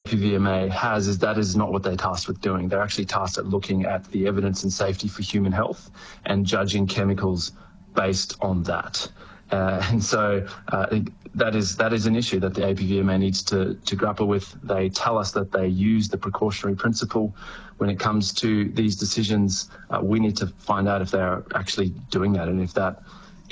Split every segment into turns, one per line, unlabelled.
APVMA has is that is not what they're tasked with doing. They're actually tasked at looking at the evidence and safety for human health and judging chemicals based on that. And so I think that is an issue that the APVMA needs to grapple with. They tell us that they use the precautionary principle when it comes to these decisions. We need to find out if they're actually doing that and if that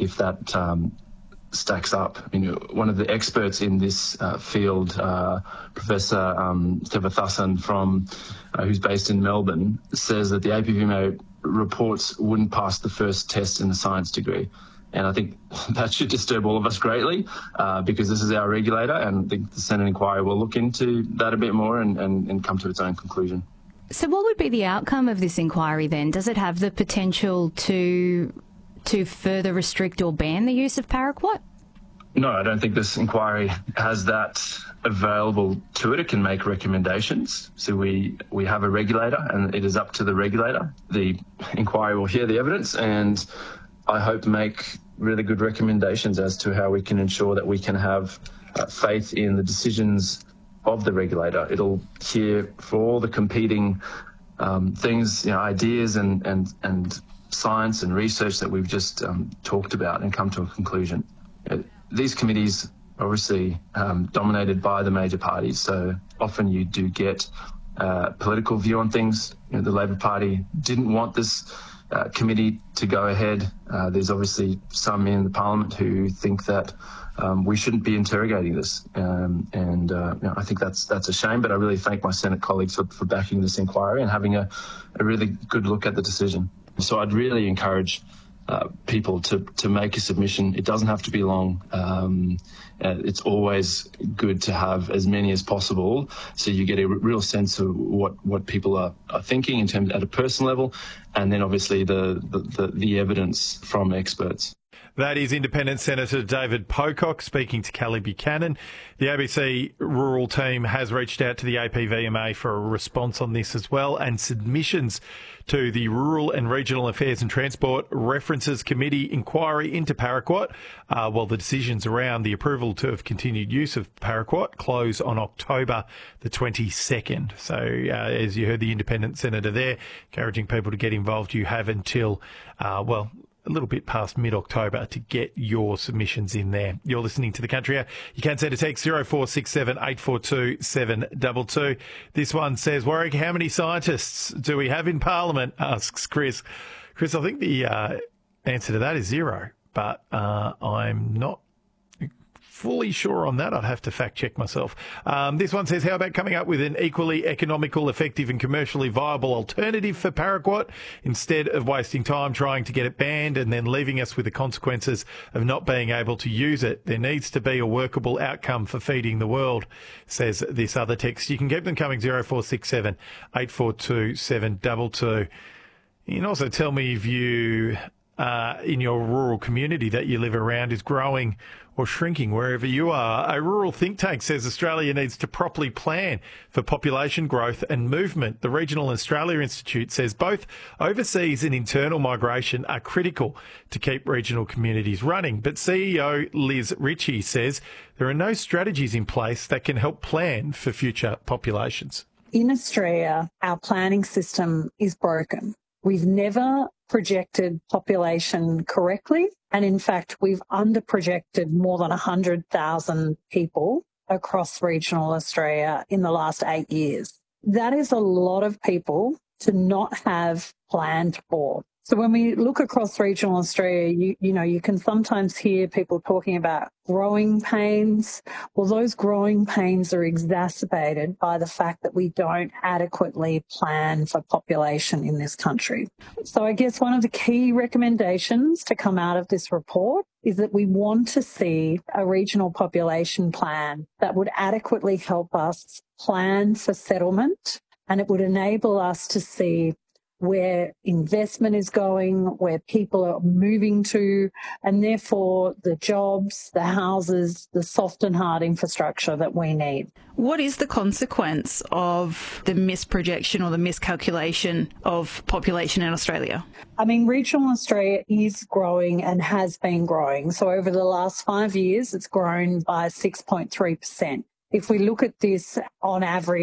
stacks up. I mean, one of the experts in this field, Professor Thevathasan who's based in Melbourne, says that the APVMA reports wouldn't pass the first test in the science degree. And I think that should disturb all of us greatly because this is our regulator, and I think the Senate inquiry will look into that a bit more and come to its own conclusion.
So what would be the outcome of this inquiry then? Does it have the potential to further restrict or ban the use of paraquat?
No, I don't think this inquiry has that available to it. It can make recommendations. So we have a regulator, and it is up to the regulator. The inquiry will hear the evidence and I hope make really good recommendations as to how we can ensure that we can have faith in the decisions of the regulator. It'll hear for all the competing things, ideas and science and research that we've just talked about and come to a conclusion. These committees are obviously dominated by the major parties, so often you do get political view on things. The Labor Party didn't want this committee to go ahead. There's obviously some in the Parliament who think that we shouldn't be interrogating this, I think that's a shame. But I really thank my Senate colleagues for backing this inquiry and having a really good look at the decision. So I'd really encourage people to make a submission. It doesn't have to be long. It's always good to have as many as possible, so you get a real sense of what people are thinking in terms at a personal level, and then obviously the evidence from experts.
That is Independent Senator David Pocock speaking to Kelly Buchanan. The ABC rural team has reached out to the APVMA for a response on this as well, and submissions to the Rural and Regional Affairs and Transport References Committee inquiry into paraquat, while the decisions around the approval of continued use of paraquat close on October the 22nd. So as you heard the Independent Senator there, encouraging people to get involved, you have until, a little bit past mid-October to get your submissions in there. You're listening to The Country Hour. You can send a text 0467 842 722. This one says, Warwick, how many scientists do we have in Parliament? Asks Chris. Chris, I think the answer to that is 0, but I'm not fully sure on that. I'd have to fact check myself. This one says, how about coming up with an equally economical, effective and commercially viable alternative for paraquat instead of wasting time trying to get it banned and then leaving us with the consequences of not being able to use it? There needs to be a workable outcome for feeding the world, says this other text. You can keep them coming 0467 842 722. You can also tell me if you in your rural community that you live around is growing or shrinking wherever you are. A rural think tank says Australia needs to properly plan for population growth and movement. The Regional Australia Institute says both overseas and internal migration are critical to keep regional communities running. But CEO Liz Ritchie says there are no strategies in place that can help plan for future populations.
In Australia, our planning system is broken. We've never projected population correctly. And in fact, we've underprojected more than 100,000 people across regional Australia in the last 8 years. That is a lot of people to not have planned for. So when we look across regional Australia, you can sometimes hear people talking about growing pains. Well, those growing pains are exacerbated by the fact that we don't adequately plan for population in this country. So I guess one of the key recommendations to come out of this report is that we want to see a regional population plan that would adequately help us plan for settlement, and it would enable us to see where investment is going, where people are moving to, and therefore the jobs, the houses, the soft and hard infrastructure that we need.
What is the consequence of the misprojection or the miscalculation of population in Australia?
I mean, regional Australia is growing and has been growing. So over the last 5 years, it's grown by 6.3%. If we look at this on average,